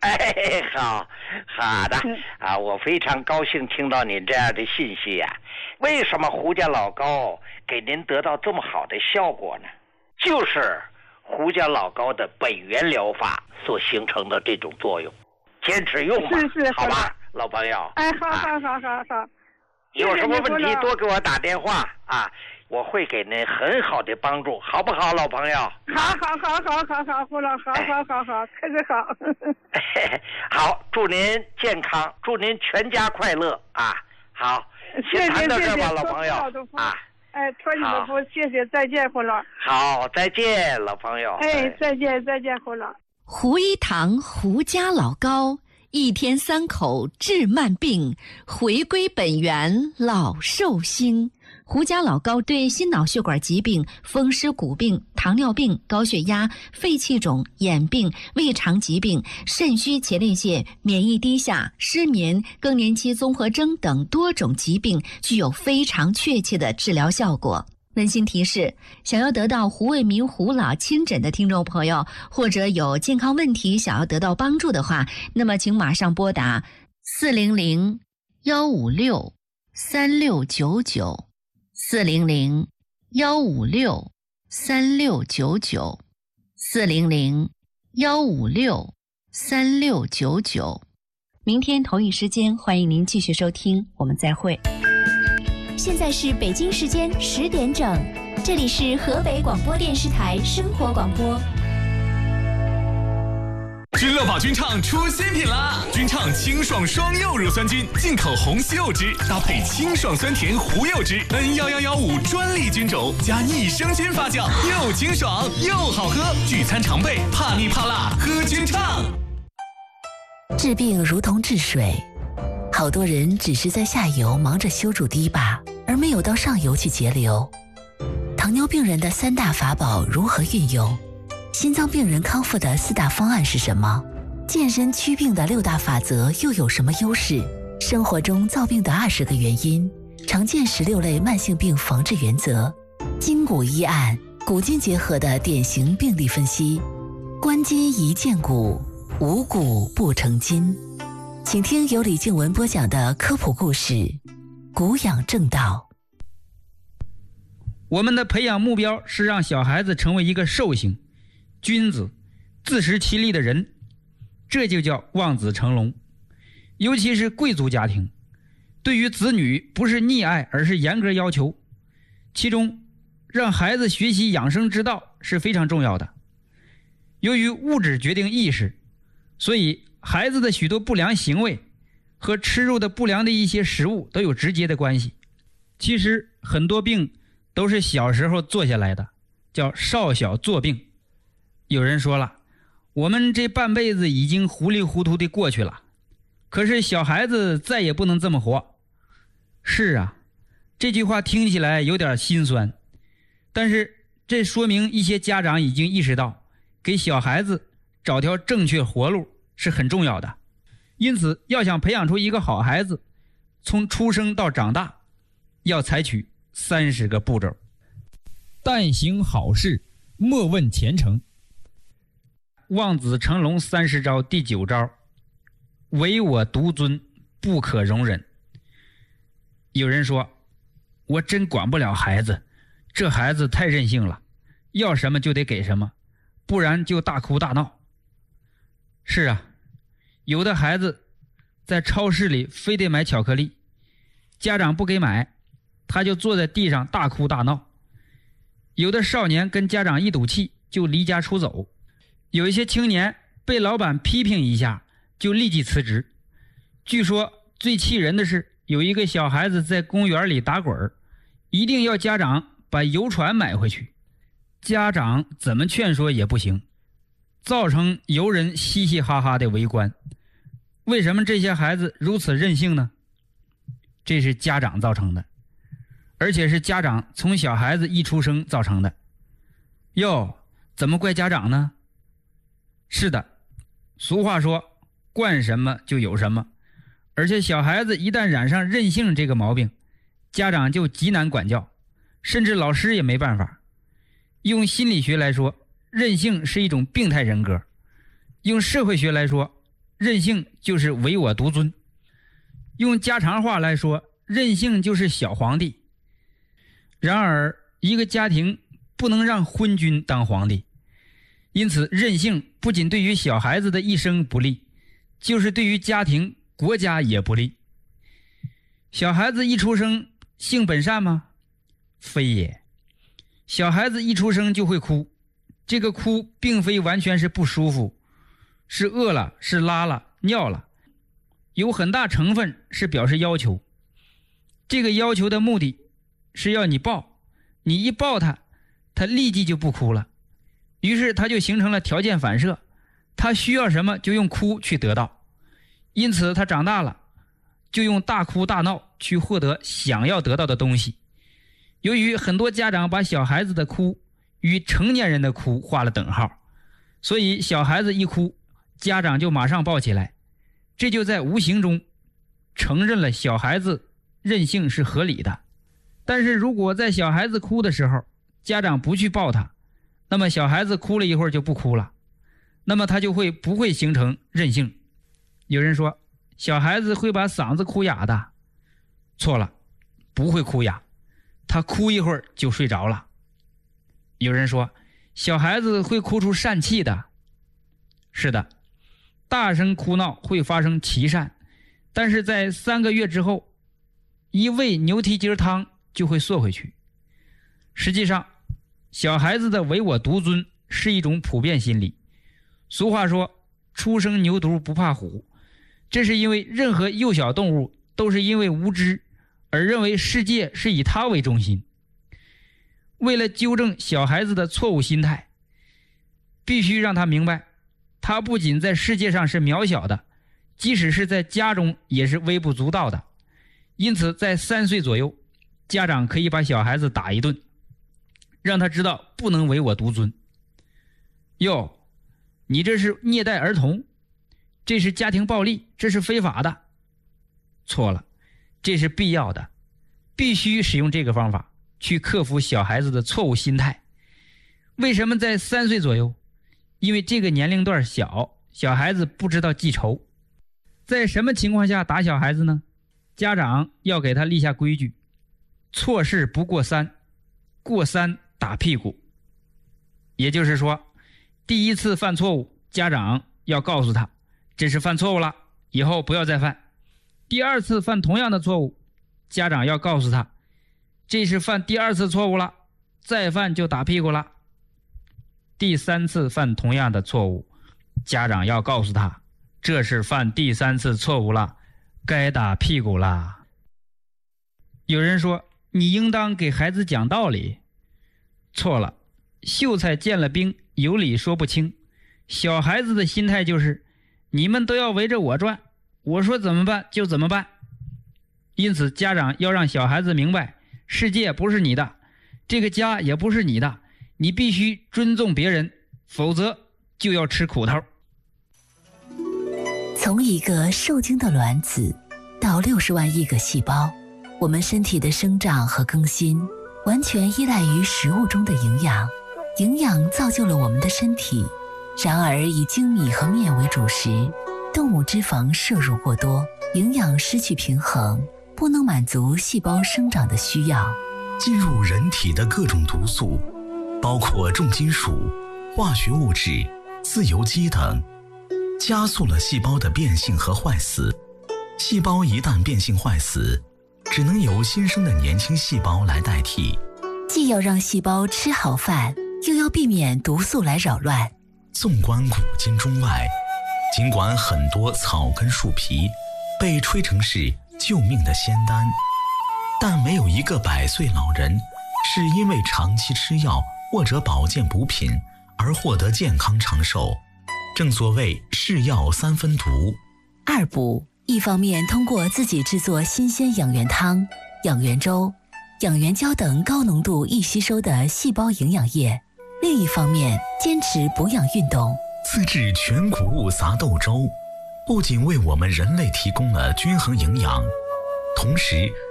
好的啊，我非常高兴听到您这样的信息呀。为什么胡家老高给您得到这么好的效果呢？就是胡家老高的本源疗法所形成的这种作用，坚持用吧， 是好吧，老朋友。 哎，好， 有什么问题多给我打电话啊，我会给您很好的帮助，好不好，老朋友？ 好，胡老，好，特别好。 好，祝您健康，祝您全家快乐啊！好，先谈到这吧，老朋友啊。 哎，托你的福，谢谢，再见，胡老。 好，再见，老朋友。 哎，再见，胡老。 胡一堂胡家老高，一天3口治慢病，回归本源老寿星。胡家老高对心脑血管疾病、风湿骨病、糖尿病、高血压、肺气肿、眼病、胃肠疾病、肾虚前列腺、免疫低下、失眠、更年期综合征等多种疾病具有非常确切的治疗效果。温馨提示：想要得到胡卫民胡老亲诊的听众朋友，或者有健康问题想要得到帮助的话，那么请马上拨打400-156-3699 400-156-3699 400-156-3699。明天同一时间，欢迎您继续收听，我们再会。 现在是北京时间10点整，这里是河北广播电视台生活广播。 君乐宝君唱出新品啦！君唱清爽双柚乳酸菌，进口红西柚汁，搭配清爽酸甜胡柚汁 N1115专利菌种，加益生菌发酵，又清爽又好喝。聚餐常备，怕腻怕辣，喝君唱。 治病如同治水，好多人只是在下游忙着修筑堤坝，而没有到上游去节流。糖尿病人的3大法宝如何运用？心脏病人康复的4大方案是什么？健身祛病的6大法则又有什么优势？生活中造病的20个原因，常见16类慢性病防治原则，筋骨医案，骨筋结合的典型病例分析，关筋宜健骨，无骨不成筋。请听由李静文播讲的科普故事，骨养正道。 我们的培养目标是让小孩子成为一个寿星、君子、自食其力的人，这就叫望子成龙。尤其是贵族家庭，对于子女不是溺爱，而是严格要求。其中，让孩子学习养生之道是非常重要的。由于物质决定意识，所以孩子的许多不良行为和吃入的不良的一些食物都有直接的关系。其实很多病都是小时候做下来的，叫少小做病。有人说了，我们这半辈子已经糊里糊涂的过去了，可是小孩子再也不能这么活。是啊，这句话听起来有点心酸，但是这说明一些家长已经意识到，给小孩子找条正确活路是很重要的。因此，要想培养出一个好孩子，从出生到长大，要采取30个步骤。 但行好事，莫问前程。 望子成龙30招第9招，唯我独尊，不可容忍。有人说，我真管不了孩子，这孩子太任性了，要什么就得给什么，不然就大哭大闹。是啊，有的孩子在超市里非得买巧克力，家长不给买，他就坐在地上大哭大闹。有的少年跟家长一赌气就离家出走，有一些青年被老板批评一下就立即辞职。据说最气人的是，有一个小孩子在公园里打滚，一定要家长把游船买回去，家长怎么劝说也不行，造成游人嘻嘻哈哈的围观。为什么这些孩子如此任性呢？这是家长造成的，而且是家长从小孩子一出生造成的。哟，怎么怪家长呢？是的，俗话说，惯什么就有什么。而且小孩子一旦染上任性这个毛病，家长就极难管教，甚至老师也没办法。用心理学来说，任性是一种病态人格；用社会学来说， 任性就是唯我独尊。用家常话来说，任性就是小皇帝。然而一个家庭不能让昏君当皇帝，因此任性不仅对于小孩子的一生不利，就是对于家庭国家也不利。小孩子一出生性本善吗？非也。小孩子一出生就会哭，这个哭并非完全是不舒服，是饿了，是拉了，尿了，有很大成分是表示要求。这个要求的目的是要你抱，你一抱他，他立即就不哭了，于是他就形成了条件反射，他需要什么就用哭去得到，因此他长大了就用大哭大闹去获得想要得到的东西。由于很多家长把小孩子的哭与成年人的哭画了等号，所以小孩子一哭，家长就马上抱起来，这就在无形中承认了小孩子任性是合理的。但是如果在小孩子哭的时候，家长不去抱他，那么小孩子哭了一会儿就不哭了，那么他就不会形成任性。有人说小孩子会把嗓子哭哑的，错了，不会哭哑，他哭一会儿就睡着了。有人说小孩子会哭出疝气的，是的，大声哭闹会发生脐疝，但是在3个月之后，一喂牛蹄筋汤就会缩回去。实际上小孩子的唯我独尊是一种普遍心理。俗话说初生牛犊不怕虎，这是因为任何幼小动物都是因为无知而认为世界是以他为中心。为了纠正小孩子的错误心态，必须让他明白，他不仅在世界上是渺小的，即使是在家中也是微不足道的。因此在3岁左右，家长可以把小孩子打一顿，让他知道不能唯我独尊。哟，你这是虐待儿童，这是家庭暴力，这是非法的。错了，这是必要的，必须使用这个方法去克服小孩子的错误心态。为什么在3岁左右？因为这个年龄段小，小孩子不知道记仇。在什么情况下打小孩子呢？家长要给他立下规矩，错事不过3，过3打屁股。也就是说，第一次犯错误，家长要告诉他这是犯错误了，以后不要再犯。第2次犯同样的错误，家长要告诉他这是犯第2次错误了，再犯就打屁股了。第3次犯同样的错误，家长要告诉他这是犯第3次错误了，该打屁股啦。有人说你应当给孩子讲道理，错了，秀才见了兵，有理说不清。小孩子的心态就是你们都要围着我转，我说怎么办就怎么办。因此家长要让小孩子明白，世界不是你的，这个家也不是你的，你必须尊重别人，否则就要吃苦头。 从一个受精的卵子到60万亿个细胞，我们身体的生长和更新完全依赖于食物中的营养。营养造就了我们的身体，然而以精米和面为主食，动物脂肪摄入过多，营养失去平衡，不能满足细胞生长的需要。 进入人体的各种毒素，包括重金属、化学物质、自由基等，加速了细胞的变性和坏死。细胞一旦变性坏死，只能由新生的年轻细胞来代替。 既要让细胞吃好饭，又要避免毒素来扰乱。 纵观古今中外，尽管很多草根树皮被吹成是救命的仙丹，但没有一个100岁老人是因为长期吃药或者保健补品而获得健康长寿。正所谓是药3分毒。 2补，一方面通过自己制作新鲜养元汤、养元粥、养元胶等高浓度易吸收的细胞营养液，另一方面坚持补养运动。 自制全谷物杂豆粥，不仅为我们人类提供了均衡营养，同时